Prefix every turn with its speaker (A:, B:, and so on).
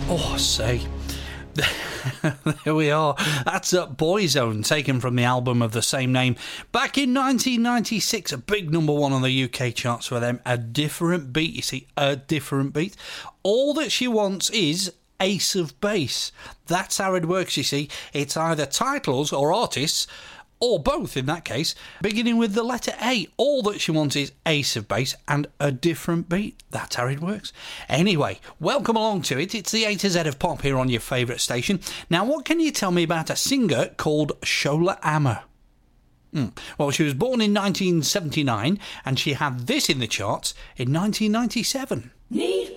A: Oh, say. There we are. That's Boyzone, taken from the album of the same name. Back in 1996, a big number one on the UK charts for them. A different beat, you see, a different beat. All that she wants is Ace of Base. That's how it works, you see. It's either titles or artists, or both in that case, beginning with the letter A. All that she wants is Ace of Base and a different beat. That's how it works. Anyway, welcome along to it. It's the A to Z of pop here on your favourite station. Now, what can you tell me about a singer called Shola Ama? Well, she was born in 1979 and she had this in the charts in 1997.